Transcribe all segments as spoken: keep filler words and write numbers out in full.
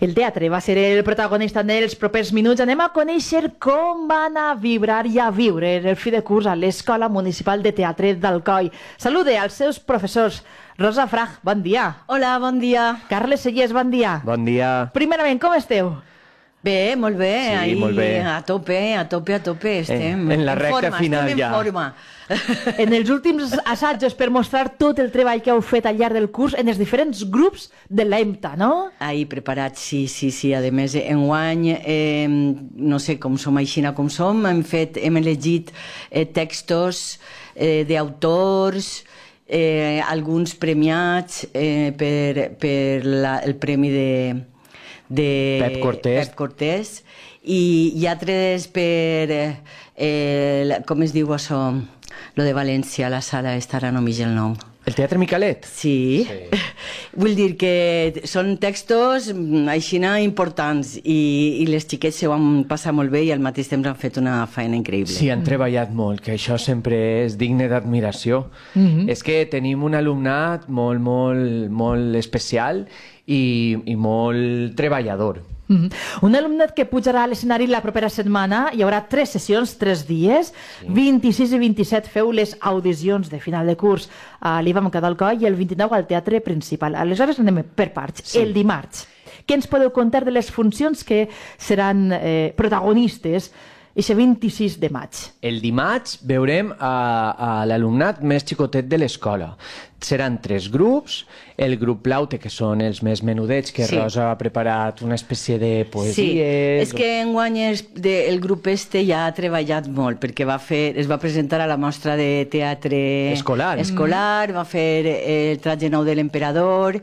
El teatre va ser el protagonista dels propers minuts. Anem a conèixer com van a vibrar i a viure el fi de curs a l'Escola Municipal de Teatre d'Alcoi. Salude als seus professors. Rosa Frag, bon dia. Hola, bon dia. Carles Sellés, bon dia. Bon dia. Primerament, com esteu? Bé, molt bé. Sí, Ahí, molt bé. A tope, a tope, a tope. Estem en la recta forma, final estem ja. en forma. En els últims assajos per mostrar tot el treball que heu fet al llarg del curs en els diferents grups de l'E M T A, no? Ahí preparats, sí, sí, sí. A més, enguany, eh, no sé com som aixina com som, hem fet, hem elegit eh, textos eh, d'autors, eh, alguns premiats eh, per, per la, el premi de... de Pep Cortés. Pep Cortés i, i altres per eh, com es diu això, lo de València, la sala estarà només el nom. El Teatre Micalet? Sí. sí. Vull dir que són textos aixina importants i, i les xiquets se ho han passat molt bé i al mateix temps han fet una feina increïble. Sí, han treballat molt, que això sempre és digne d'admiració. Mm-hmm. És que tenim un alumnat molt, molt, molt especial i, i molt treballador. Mm-hmm. Un alumnat que pujarà a l'escenari la propera setmana. Hi haurà tres sessions, tres dies. Sí. vint-i-sis i vint-i-set feu les audicions de final de curs a l'I V A M d'Alcoi i el vint-i-nou al Teatre Principal. Aleshores anem per parts. Sí. El dimarts, què ens podeu contar de les funcions que seran eh, protagonistes aquest vint-i-sis de maig? El dimarts veurem a, a l'alumnat més xicotet de l'escola. Seran tres grups, el grup Plaute, que són els més menudets, que sí. Rosa ha preparat una espècie de poesies... Sí, és que enguany el, de, el grup este ja ha treballat molt, perquè va fer, es va presentar a la mostra de teatre escolar, escolar mm. va fer el Traje nou de l'emperador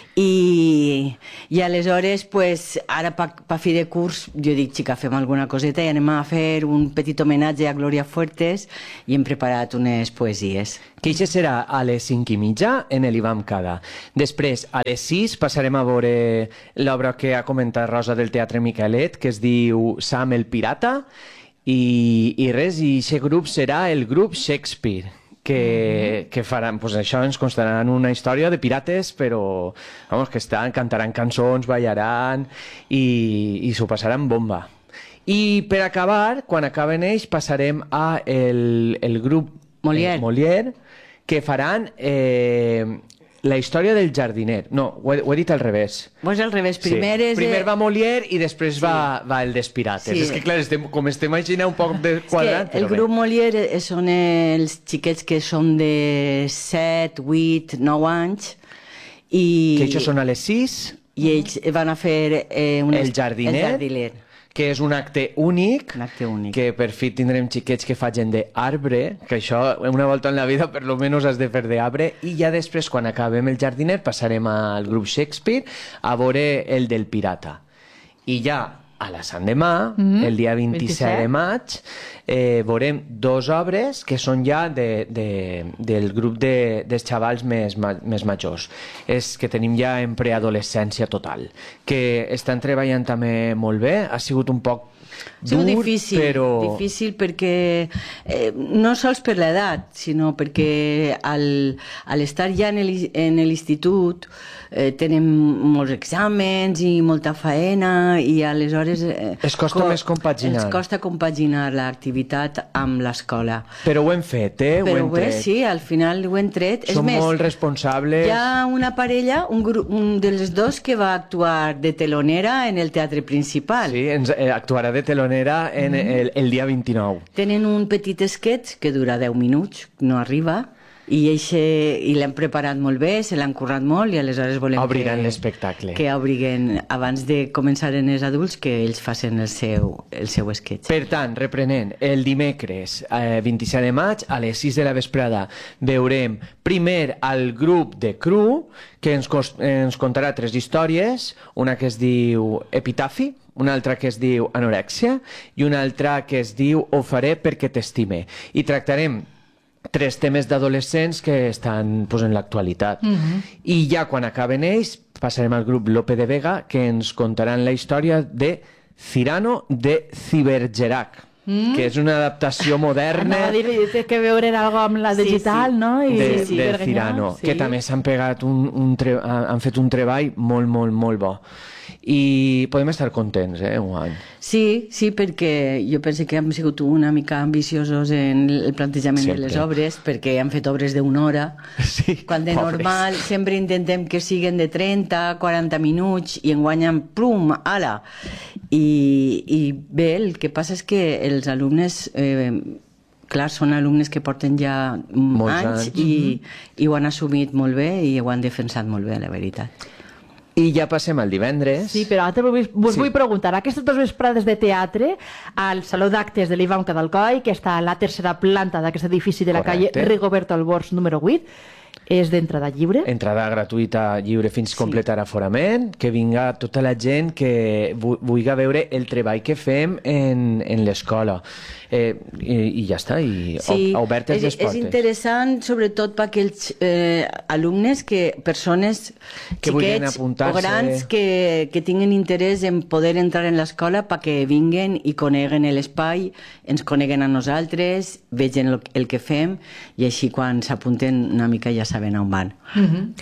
i, i aleshores, pues, ara per pa, pa fi de curs, jo dic, xica, fem alguna coseta i anem a fer un petit homenatge a Glòria Fuertes i hem preparat unes poesies. Que això serà a les cinc i mitja en l'I V A M Cada. Després, a les sis, passarem a veure l'obra que ha comentat Rosa del Teatre Micalet, que es diu Sam el Pirata, i, i res, i aquest grup serà el grup Shakespeare, que, mm-hmm. que faran, pues això ens constaran una història de pirates, però vamos, que estan, cantaran cançons, ballaran i, i s'ho passaran bomba. I per acabar, quan acaben ells, passarem a el, el grup Molière. Eh, Molière, que faran eh, la història del jardiner. No, ho he, ho he dit al revés. Pues al revés, primer sí. és... Primer va Molière i després sí. va, va el dels pirates. Sí. És que clar, estem, com estem així un poc desquadrant... El grup bé. Molière són els xiquets que són de set, vuit, nou anys i... Que això són a les sis. I ells van a fer... Eh, un el jardiner. El jardiner. Que és un acte únic, un acte únic, que per fi tindrem xiquets que facin d'arbre, que això una volta en la vida per lo menos has de fer d'arbre, i ja després, quan acabem el jardiner, passarem al grup Shakespeare a veure el del pirata. I ja a la Sant Demà, mm-hmm. el dia vint-i-set de maig, eh, veurem dues obres que són ja de, de, del grup de, dels xavals més, ma, més majors. És que tenim ja en preadolescència total, que estan treballant també molt bé, ha sigut un poc dur, difícil, però... difícil perquè eh, no sols per l'edat, sinó perquè al, al estar ja en l'institut eh, tenen molts exàmens i molta faena i aleshores eh, es costa co més compaginar. Es costa compaginar l'activitat amb l'escola. Però ho hem fet, eh? Però ho hem bé, tret. sí, al final ho hem tret. Som és més, molt responsables. Hi ha una parella, un, un dels dos que va actuar de telonera en el Teatre Principal. Sí, ens, eh, actuarà de telonera en mm-hmm. el, el dia vint-i-nou. Tenen un petit sketch que dura deu minuts, no arriba, i, eixe, i l'hem preparat molt bé, se l'han currat molt i aleshores volem obriran que, l'espectacle. Que obriguen, abans de començar en els adults, que ells facin el seu, el seu sketch. Per tant, reprenent, el dimecres eh, vint-i-set de maig a les sis de la vesprada veurem primer al grup de Cru, que ens, ens contarà tres històries, una que es diu Epitafi, una altra que es diu Anorèxia i una altra que es diu Ho faré perquè t'estime. I tractarem tres temes d'adolescents que estan pues, en l'actualitat. Mm-hmm. I ja quan acaben ells passarem al grup Lope de Vega, que ens contaran la història de Cyrano de Cibergerac. Mm. Que és una adaptació moderna. Anava a dir, té que veure algo amb la digital, sí, sí. no? I, de, sí, de Berganyà, Cyrano, sí. que també s'han pegat un, un tre... han fet un treball molt, molt, molt bo. i podem estar contents, eh, un any. Sí, sí, perquè jo penso que hem sigut una mica ambiciosos en el plantejament Sempre. de les obres, perquè han fet obres d'una hora, Sí, quan de pobres. normal sempre intentem que siguin de trenta, quaranta minuts i en guanyen, plum, ala. I, I bé, el que passa és que els alumnes... Eh, clar, són alumnes que porten ja Molts anys, anys. i, i ho han assumit molt bé i ho han defensat molt bé, la veritat. I ja passem al divendres. Sí, però ara vos, vos Sí. vull preguntar, aquestes dues vesprades de teatre al Saló d'Actes de l'Ivan Cadalcoy, que està a la tercera planta d'aquest edifici de la Correcte. calle Rigoberto Albors número vuit, és d'entrada lliure. Entrada gratuïta, lliure fins Sí. completar aforament, que vinga tota la gent que vu- vulgui veure el treball que fem en, en l'escola. Eh, i, I ja està, i Sí, o- obertes és, les és portes. interessant sobretot per aquells eh, alumnes, que persones Que vulguin xiquets o apuntar-se. grans que, que tinguin interès en poder entrar en l'escola perquè vinguen i coneguen l'espai, ens coneguen a nosaltres, vegin el, el que fem, i així quan s'apunten una mica ja saben on van. Mhm.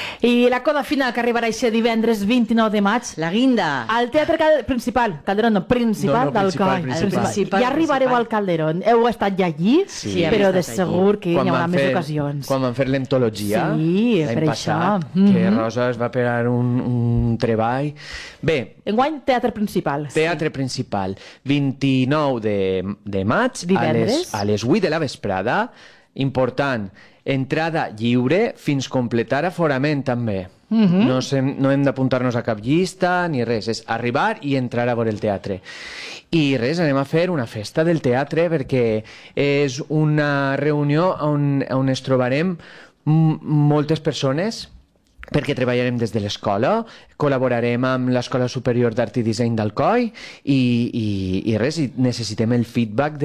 I la coda final que arribarà aquest divendres vint-i-nou de maig La guinda! al Teatre Cal Principal, Calderón, no, Principal No, no, principal, d'Alcoi. principal. Principal, Ja arribareu principal. al Calderón. Heu estat ja allí, Sí, hem però de estat allí. segur que hi haurà van més fer- ocasions. Quan van fer l'antologia, Sí, l'any per passat, això. Mhm. que Rosa es va pegar un, un treball. Bé, Enguany, Teatre Principal. Teatre Principal, vint-i-nou de, de maig, a Divendres. les, a les vuit de la vesprada. Important, entrada lliure fins completar aforament també. Mhm. no, sem, no hem d'apuntar-nos a cap llista ni res, és arribar i entrar a veure el teatre. I res, anem a fer una festa del teatre perquè és una reunió on, on es trobarem m- moltes persones, perquè treballarem des de l'escola, col·laborarem amb l'Escola Superior d'Art i Disseny d'Alcoi i, i, i res, i necessitem el feedback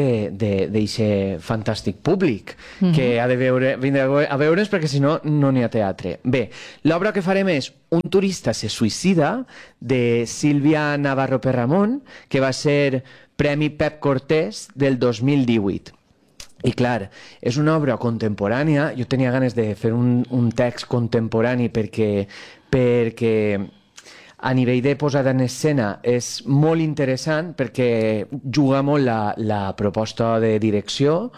d'aquest fantàstic públic Mhm. que ha de veure, vindre a ve- a veure'ns perquè si no, no n'hi ha teatre. Bé, l'obra que farem és Un turista se suïcida, de Sílvia Navarro Perramon, que va ser Premi Pep Cortés del dos mil divuit. I clar, és una obra contemporània, jo tenia ganes de fer un, un text contemporani perquè, perquè a nivell de posada en escena és molt interessant perquè juga molt la, la proposta de direcció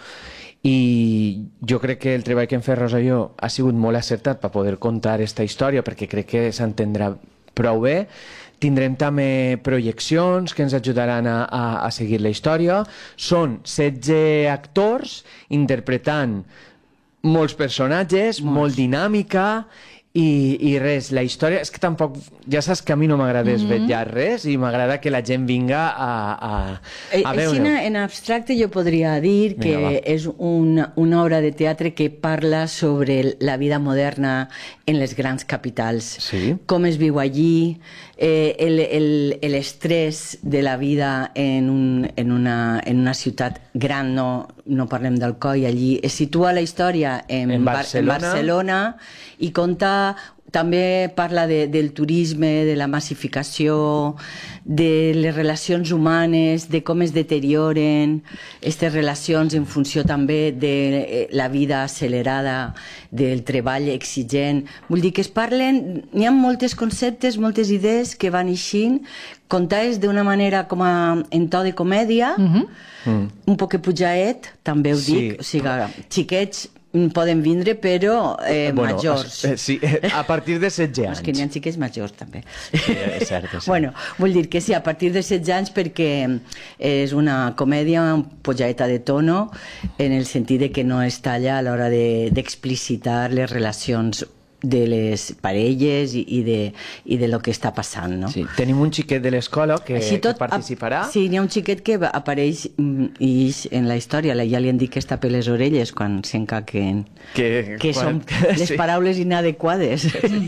i jo crec que el treball que hem fet Rosa i jo ha sigut molt acertat per poder contar aquesta història perquè crec que s'entendrà prou bé. Tindrem també projeccions que ens ajudaran a, a, a seguir la història. Són setze actors interpretant molts personatges, molts. molt dinàmica i, i res, la història... És que tampoc... Ja saps que a mi no m'agrada mm -hmm. vetllar res i m'agrada que la gent vinga a, a, a veure. Així, en abstracte, jo podria dir que Vinga, va. és una, una obra de teatre que parla sobre la vida moderna en les grans capitals. Sí. Com es viu allí, eh, el, el, el estrès de la vida en, un, en, una, en una ciutat gran, no, no parlem d'Alcoi, allí es situa la història en, En Bar- Barcelona. en Barcelona i conta, també parla de, del turisme, de la massificació, de les relacions humanes, de com es deterioren aquestes relacions en funció també de la vida accelerada, del treball exigent. Vull dir que es parlen, n'hi ha moltes conceptes, moltes idees que van eixint, contades d'una manera com a, en to de comèdia, Mhm. Mm. un poc pujaet, també ho Sí. dic, o sigui, xiquets poden vindre, però eh, Bueno, majors. eh, sí, a partir de setze anys. És que n'hi ha xiquets majors, també. Sí, és cert, és cert. Bueno, vull dir que sí, a partir de setze anys, perquè és una comèdia un pujaeta de tono, en el sentit de que no es talla a l'hora de- d'explicitar les relacions de les parelles i, i, de, i de lo que està passant, no? Sí, tenim un xiquet de l'escola que, Així tot, que participarà. ap- Sí, n'hi ha un xiquet que va- apareix mm, i ix en la història, la- ja li han dit que es tapa les orelles quan s'encaquen, Que- que quan- són les sí. paraules inadequades.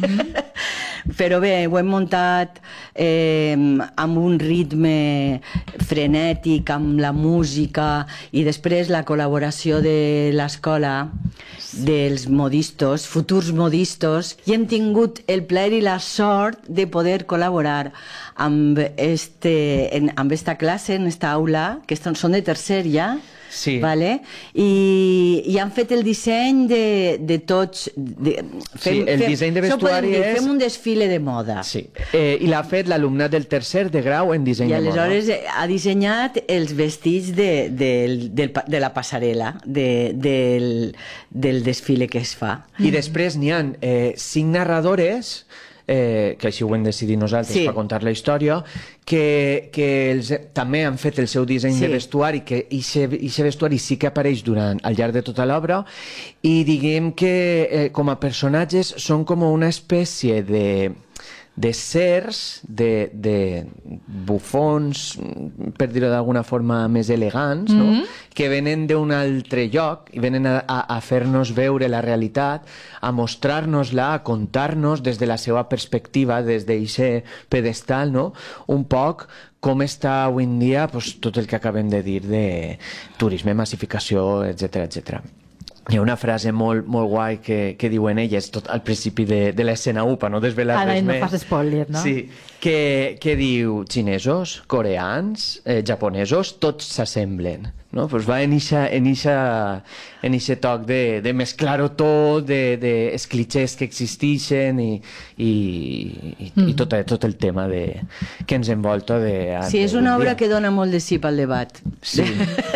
Però bé, ho hem muntat eh, amb un ritme frenètic, amb la música i després la col·laboració de l'escola, dels modistos, futurs modistos, i hem tingut el plaer i la sort de poder col·laborar amb, este, en, amb esta classe, en esta aula, que estan, són de tercer ja, Sí. Vale? I, I han fet el disseny de, de tots... De, Sí, el disseny de vestuari dir, és- Fem un desfile de moda. Sí. Eh, I l'ha fet l'alumnat del tercer de grau en disseny I de moda. aleshores eh, ha dissenyat els vestits de, del, del, pa- de la passarel·la, de, del, del desfile que es fa. I després n'hi ha eh, cinc narradores, eh, que així ho hem decidit nosaltres Sí. per contar la història, que, que els, també han fet el seu disseny Sí. de vestuari, que aquest vestuari sí que apareix durant al llarg de tota l'obra, i diguem que eh, com a personatges són com una espècie de de sers, de, de bufons, per dir-ho d'alguna forma més elegants, no? Mm-hmm. Que venen d'un altre lloc i venen a, a, a fer-nos veure la realitat, a mostrar-nos-la, a contar-nos des de la seva perspectiva, des d'aquest pedestal, no? Un poc com està avui en dia pues, tot el que acabem de dir de turisme, massificació, etcètera, etcètera. Hi ha una frase molt, molt guai que, que diuen elles tot al principi de, de l'escena u, per no desvelar Ara res no més. fas spoiler, no? Sí, que, que diu xinesos, coreans, eh, japonesos, tots s'assemblen. No? Pues va en ixa, en ixa, en ixe toc de, de mesclar-ho tot, de, de els clichés que existeixen i, i, i, mm. i tot, tot el tema de, que ens envolta. De, Sí, és de, una obra dia. que dona molt de sí pel debat. Sí,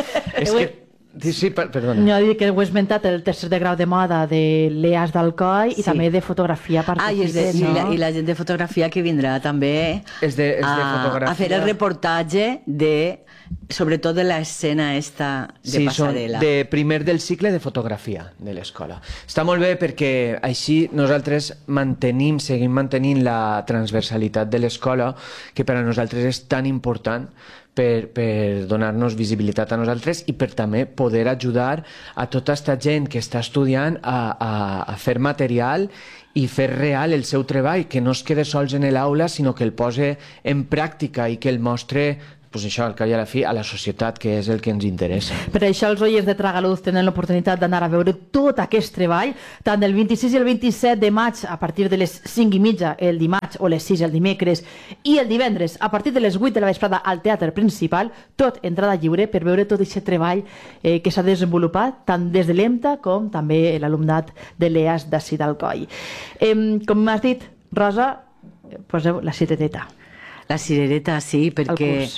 és que... Sí, sí, per, perdona. No, dic que ho he esmentat el tercer de grau de moda de l'E A S d'Alcoi i Sí. també de fotografia per Ah, i, és de, i, no? la, i la gent de fotografia que vindrà també És de, és de a, fotografia. a fer el reportatge de, sobretot de l'escena esta de Sí, són passarel·la. de primer del cicle de fotografia de l'escola. Està molt bé perquè així nosaltres mantenim, seguim mantenint la transversalitat de l'escola, que per a nosaltres és tan important per, per donar-nos visibilitat a nosaltres i per també poder ajudar a tota aquesta gent que està estudiant a, a, a fer material i fer real el seu treball, que no es quede sols en l'aula, sinó que el pose en pràctica i que el mostre pues això, al cap i a la fi, a la societat, que és el que ens interessa. Per això els oients de Tragaluz tenen l'oportunitat d'anar a veure tot aquest treball, tant el vint-i-sis i el vint-i-set de maig a partir de les cinc i mitja el dimarts o les sis el dimecres i el divendres a partir de les vuit de la vesprada al Teatre Principal, tot entrada lliure per veure tot aquest treball eh, que s'ha desenvolupat tant des de l'E M T A com també l'alumnat de l'E A S d'ací d'Alcoi. Eh, com m'has dit, Rosa, poseu la cireteta. La cirereta, sí, perquè... curs.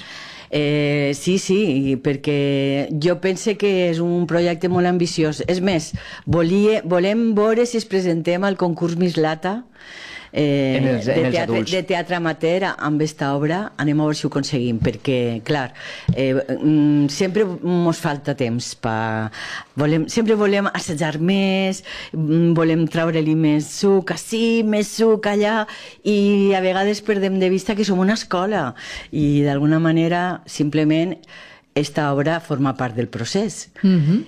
Eh, sí, sí, perquè jo pense que és un projecte molt ambiciós. És més, volia, volem veure si es presentem al concurs Mislata eh, En els- de, en els teatre, adults. de teatre amateur amb esta obra. Anem a veure si ho aconseguim, perquè, clar, eh, mm, sempre mos falta temps. Pa... Volem, sempre volem assajar més, mm, volem treure-li més suc ací, més suc allà, i a vegades perdem de vista que som una escola i d'alguna manera simplement esta obra forma part del procés. Mhm.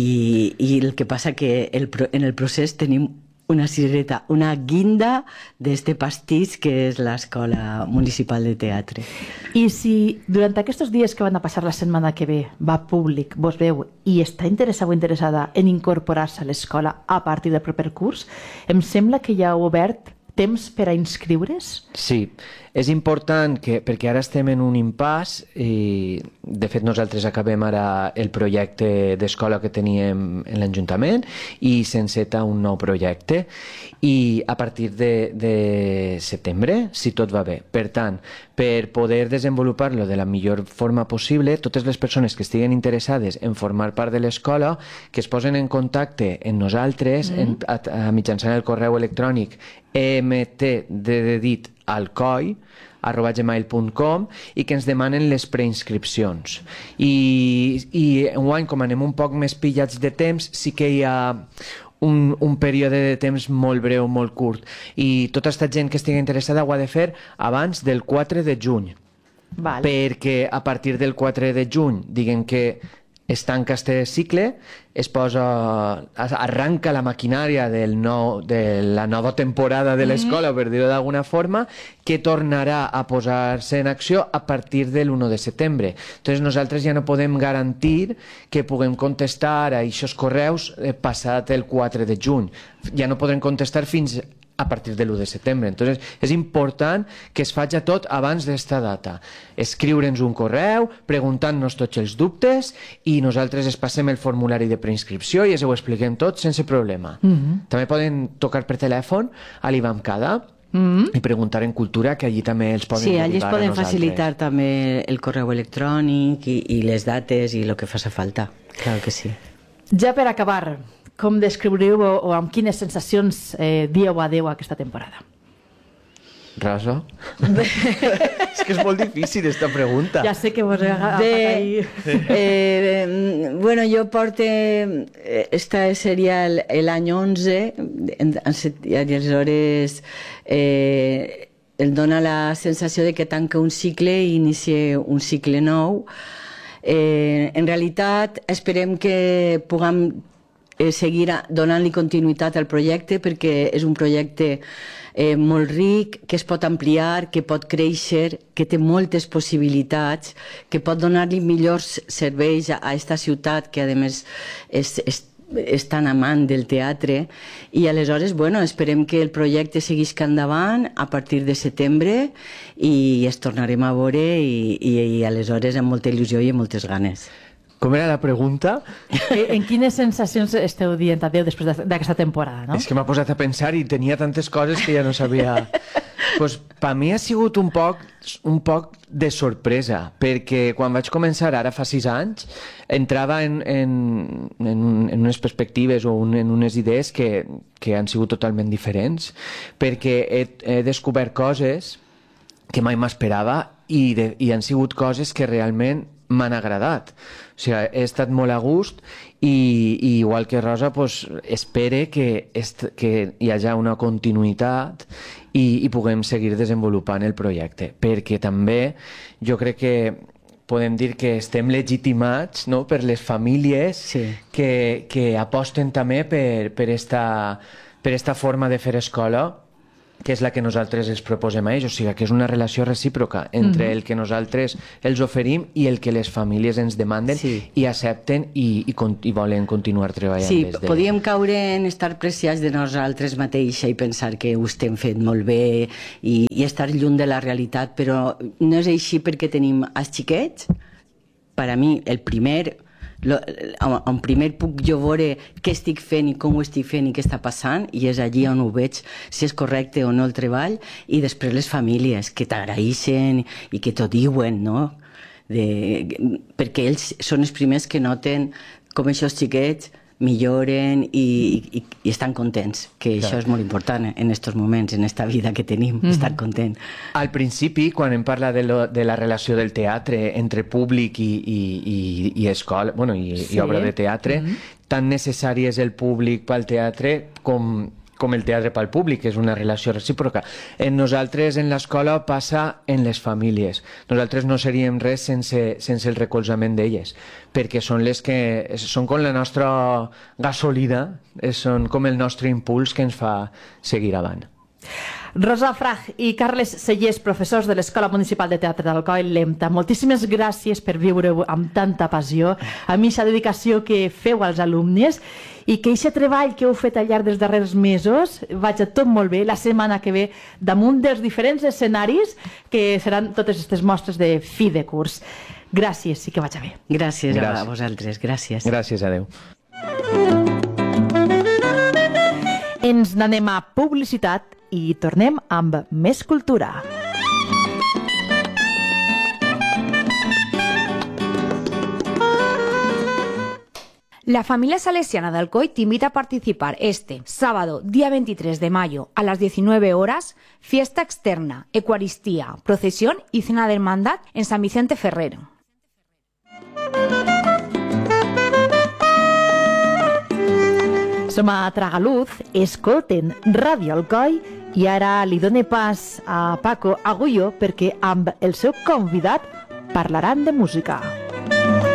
I, i el que passa que el, pro- en el procés tenim una cirereta, una guinda d'este pastís que és l'Escola Municipal de Teatre. I si durant aquests dies que van a passar la setmana que ve va públic, vos veu, i està interessat o interessada en incorporar-se a l'escola a partir del proper curs, em sembla que ja heu obert temps per a inscriure's? Sí, és important que, perquè ara estem en un impàs i de fet nosaltres acabem ara el projecte d'escola que teníem en l'Ajuntament i s'enceta un nou projecte i a partir de, de setembre, si tot va bé. Per tant, per poder desenvolupar-lo de la millor forma possible, totes les persones que estiguen interessades en formar part de l'escola, que es posen en contacte amb nosaltres mm. en, a, a, mitjançant el correu electrònic emt de dedit alcoi arroba gmail punt com i que ens demanen les preinscripcions. I, i enguany, com anem un poc més pillats de temps, sí que hi ha un, un període de temps molt breu, molt curt. I tota aquesta gent que estigui interessada ho ha de fer abans del quatre de juny. Vale. Perquè a partir del quatre de juny, diguem que es tanca este cicle, es posa, arranca la maquinària del nou, de la nova temporada de l'escola, per dir-ho d'alguna forma, que tornarà a posar-se en acció a partir de l'u de setembre. Entonces nosaltres ja no podem garantir que puguem contestar a aquests correus eh, passat el quatre de juny. Ja no podrem contestar fins a partir de l'u de setembre. Entonces, és important que es faci tot abans d'esta data. Escriure'ns un correu, preguntant-nos tots els dubtes i nosaltres es passem el formulari de preinscripció i es ho expliquem tot sense problema. Mm-hmm. També poden tocar per telèfon a l'Ivamcada mm-hmm. i preguntar en Cultura, que allí també els poden sí, allí es poden a facilitar també el correu electrònic i, i les dates i el que faci falta. Clar que sí. Ja per acabar, com descriuriu o, o amb quines sensacions eh, dieu adeu a aquesta temporada? Rosa? És que és molt difícil esta pregunta. Ja sé que vos he agafat ahí. Eh, bueno, jo porte... Esta seria l'any onze, i aleshores eh, em dona la sensació de que tanca un cicle i inicia un cicle nou. Eh, en realitat, esperem que puguem eh, seguir donant-li continuïtat al projecte, perquè és un projecte eh, molt ric, que es pot ampliar, que pot créixer, que té moltes possibilitats, que pot donar-li millors serveis a aquesta ciutat, que a més és, és és tan amant del teatre, i aleshores, bueno, esperem que el projecte seguisca endavant a partir de setembre i es tornarem a veure i, i, i aleshores amb molta il·lusió i amb moltes ganes. Com era la pregunta? En quines sensacions esteu dient adeu després d'aquesta temporada, no? És que m'ha posat a pensar i tenia tantes coses que ja no sabia... Pues, per mi ha sigut un poc, un poc de sorpresa, perquè quan vaig començar ara fa sis anys entrava en, en, en, en unes perspectives o un, en unes idees que, que han sigut totalment diferents, perquè he, he descobert coses que mai m'esperava i, de, i han sigut coses que realment m'han agradat. O sigui, he estat molt a gust i, i igual que Rosa, pues, espere que, est, que hi hagi una continuïtat i, i puguem seguir desenvolupant el projecte, perquè també jo crec que podem dir que estem legitimats, no?, per les famílies sí. que, que aposten també per, per, esta, per esta forma de fer escola, que és la que nosaltres els proposem a ells, o sigui, que és una relació recíproca entre mm-hmm. el que nosaltres els oferim i el que les famílies ens demanden sí. i accepten i, i, i volen continuar treballant sí, des de... podíem caure en estar preciats de nosaltres mateixa i pensar que ho estem fent molt bé i, i estar lluny de la realitat, però no és així perquè tenim els xiquets. Per a mi, el primer... Lo, on primer puc jo veure què estic fent i com ho estic fent i què està passant, i és allí on ho veig si és correcte o no el treball, i després les famílies que t'agraeixen i que t'ho diuen, no? De, perquè ells són els primers que noten com aquests xiquets milloren i, i, i estan contents, que clar. Això és molt important en aquests moments, en aquesta vida que tenim, mm-hmm. estar content. Al principi, quan em parla de, lo, de la relació del teatre entre públic i, i, i, i escola, bueno, i, sí. i obra de teatre, mm-hmm. tan necessari és el públic pel teatre com... com el teatre pel públic, és una relació recíproca. En nosaltres, en l'escola, passa en les famílies. Nosaltres no seríem res sense, sense el recolzament d'elles, perquè són les que són com la nostra gasolina, són com el nostre impuls que ens fa seguir avant. Rosa Frag i Carles Sellers, professors de l'Escola Municipal de Teatre d'Alcoi, l'EMTA, moltíssimes gràcies per viure amb tanta passió, amb aquesta dedicació que feu als alumnes i que aquest treball que heu fet al llarg dels darrers mesos vagi tot molt bé la setmana que ve damunt dels diferents escenaris que seran totes aquestes mostres de fi de curs. Gràcies i que vagi bé. Gràcies, gràcies. A vosaltres, gràcies. Gràcies, adeu. Ens n'anem a publicitat i tornem amb més cultura. La familia salesiana de Alcoy te invita a participar este sábado, día veintitrés de mayo, a las diecinueve horas, fiesta externa, Eucaristía, procesión y cena de hermandad en San Vicente Ferrer. Som a Tragaluz, escolten Ràdio Alcoi i ara li done pas a Paco Agullo perquè amb el seu convidat parlaran de música.